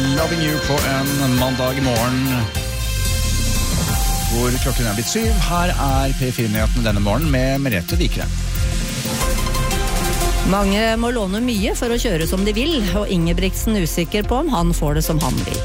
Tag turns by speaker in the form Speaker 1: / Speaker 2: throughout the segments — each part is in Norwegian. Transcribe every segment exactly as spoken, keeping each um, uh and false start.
Speaker 1: Loving You på en mandag morgen hvor klokken er blitt syv. Her er P fire-nyhetene denne morgen med Merete Vikrem.
Speaker 2: Mange må låne mye for å kjøre som de vil, og Ingebrigtsen usikker på om han får det som han vil.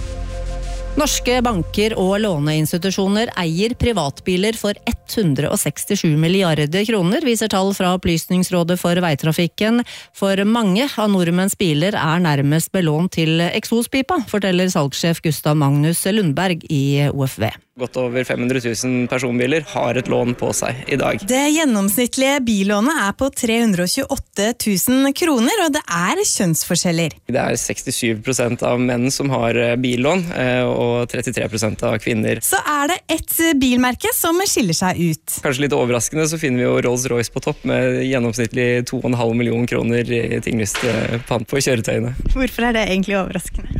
Speaker 2: Norske banker og låneinstitusjoner eier privatbiler for hundre og sekstisju milliarder kroner, viser tall fra Opplysningsrådet for veitrafikken. For mange av nordmenns biler er nærmest belånt til eksospipa, forteller salgssjef Gustav Magnus Lundberg i O F V.
Speaker 3: Godt over fem hundre tusen personbiler har et lån på seg i dag.
Speaker 4: Det gjennomsnittlige billånet er på tre hundre og tjueåtte tusen kroner, og det er kjønnsforskjeller.
Speaker 3: Det er sekstisju prosent av menn som har billån, og trettitre prosent av kvinner.
Speaker 4: Så er det et bilmerke som skiller seg ut.
Speaker 3: Kanskje litt overraskende så finner vi jo Rolls-Royce på topp med gjennomsnittlig to komma fem millioner kroner i tinglyst pant på kjøretøyene.
Speaker 4: Hvorfor er det egentlig overraskende?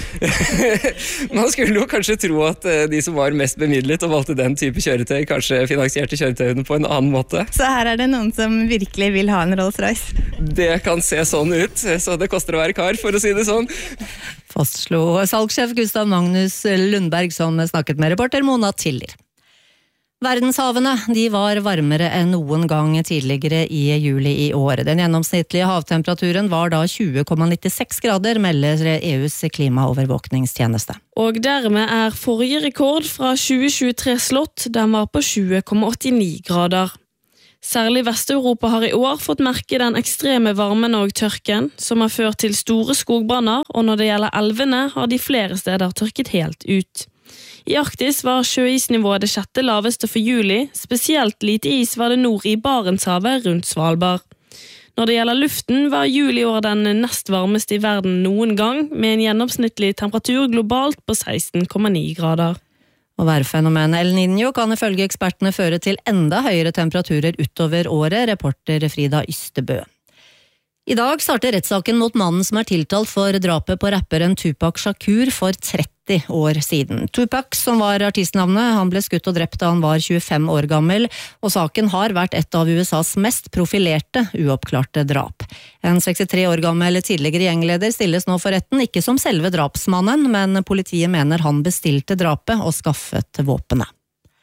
Speaker 3: Man skulle jo kanskje tro at de som var mest bemidlet og valgte den type kjøretøy, kanskje finansierte kjøretøyene på en annen måte.
Speaker 4: Så her er det noen som virkelig vil ha en Rolls-Royce?
Speaker 3: Det kan se sånn ut, så det koster å være kar, for å si det sånn.
Speaker 2: Fastslo salgssjef Gustav Magnus Lundberg, som snakket med reporter Mona Tiller. Verdenshavene de var varmere enn noen gang tidligere i juli i år. Den gjennomsnittlige havtemperaturen var da tjue komma nittiseks grader, melder E U's klimaovervåkningstjeneste.
Speaker 5: Og dermed er forrige rekord fra tjue tjuetre slått, den var på tjue komma åttini grader. Særlig Vest-Europa har i år fått merke den ekstreme varmen og tørken, som har ført til store skogbranner, og når det gjelder elvene har de flere steder tørket helt ut. I Arktis var sjøisnivået det sjette laveste for juli, spesielt lite is var det nord i Barentshavet rundt Svalbard. Når det gjelder luften var juli i år den nest varmeste i verden noen gang, med en gjennomsnittlig temperatur globalt på seksten komma ni grader.
Speaker 2: Og værfenomenet El Niño kan ifølge ekspertene føre til enda høyere temperaturer utover året, reporter Frida Ystebø. I dag starter rettssaken mot mannen som er tiltalt for drapet på rapperen Tupac Shakur for tretti år siden. Tupac, som var artistnavnet, han ble skutt og drept da han var tjuefem år gammel, og saken har vært et av U S A's mest profilerte uoppklarte drap. En sekstitre år gammel tidligere gjengleder stilles nå for retten, ikke som selve drapsmannen, men politiet mener han bestilte drapet og skaffet våpenet.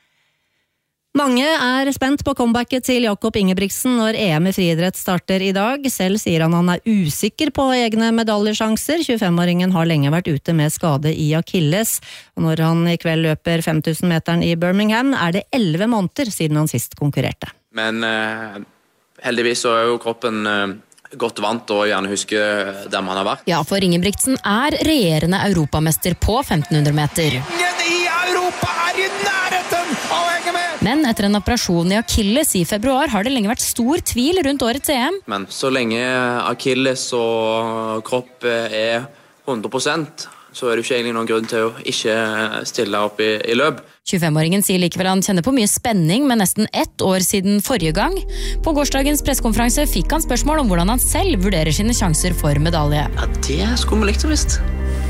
Speaker 2: Mange er spent på comebacket til Jakob Ingebrigtsen når E M i friidrett starter i dag. Selv sier han han er usikker på egne medaljesjanser. tjuefem-åringen har lenge vært ute med skade i Achilles, og når han i kveld løper fem tusen meteren i Birmingham, er det elleve måneder siden han sist konkurrerte.
Speaker 6: Men eh, heldigvis så er jo kroppen eh, godt vant og gjerne husker dem han har vært.
Speaker 7: Ja, for Ingebrigtsen er regjerende europamester på femten hundre meter.
Speaker 1: Ingen i Europa er i nærheten av å henge med!
Speaker 7: Men etter en operasjon i Achilles i februar har det lenge vært stor tvil rundt årets E M.
Speaker 6: Men så lenge Achilles og kropp er hundre prosent, så er det jo ikke egentlig noen grunn til å ikke stille opp i, i løp.
Speaker 7: tjuefem-åringen sier likevel han kjenner på mye spenning med nesten ett år siden forrige gang. På gårsdagens pressekonferanse fikk han spørsmål om hvordan han selv vurderer sine sjanser for medalje.
Speaker 6: Ja, det skulle vi likt å visst.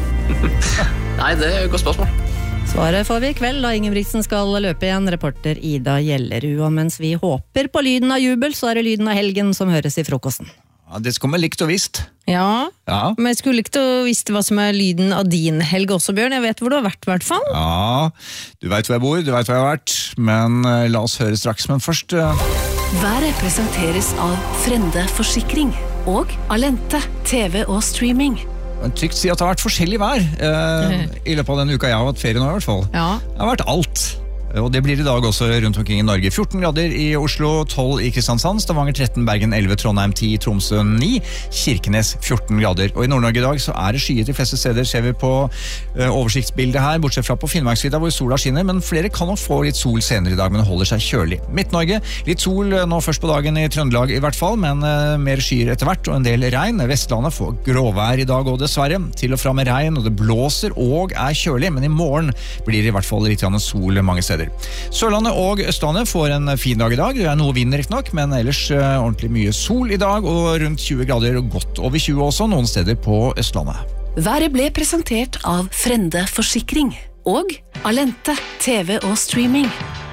Speaker 6: Nei, det er et godt spørsmål.
Speaker 2: Svaret får vi i kveld da Ingebrigtsen skal løpe igjen, reporter Ida Gjellerud. Og mens vi håper på lyden av jubel, så er det lyden av helgen som høres i frokosten.
Speaker 1: Ja, det skal vi likt og visst.
Speaker 8: Ja,
Speaker 1: Ja.
Speaker 8: men jeg skulle likt å visst hva som er lyden av din helg også, Bjørn. Jeg vet hvor du har vært, i hvert fall.
Speaker 1: Ja, du vet hvor jeg bor, du vet hvor jeg har vært, men uh, la oss høre straks. Men først... Uh...
Speaker 9: Været presenteres av Frende Forsikring og Alente T V og streaming.
Speaker 1: Jeg trygt si at det har vært forskjellig vær uh, i løpet av den uka jeg har hatt ferie nå i hvert fall.
Speaker 8: Ja.
Speaker 1: Det har vært alt. Og det blir i dag også rundt omkring i Norge. fjorten grader i Oslo, tolv i Kristiansand, Stavanger tretten, Bergen elleve, Trondheim ti, Tromsø ni, Kirkenes fjorten grader. Og i Nord-Norge i dag så er det skyet de fleste steder, ser vi på uh, oversiktsbildet her, bortsett fra på Finnmarksvidda hvor sola skinner, men flere kan nok få litt sol senere i dag, men det holder seg kjølig. Midt-Norge, litt sol uh, nå først på dagen i Trøndelag i hvert fall, men uh, mer skyer etter hvert, og en del regn. Vestlandet får gråvær i dag og dessverre, til og fra med regn, og det blåser og er kjølig, men i morgen blir det i hvert fall litt sol mange steder. Sørlandet og Østlandet får en fin dag i dag. Det er noe vind riktig nok, men ellers uh, ordentlig mye sol i dag, og rundt tjue grader, og godt over tjue også, noen steder på Østlandet.
Speaker 9: Været ble presentert av Frende Forsikring og Alente T V og streaming.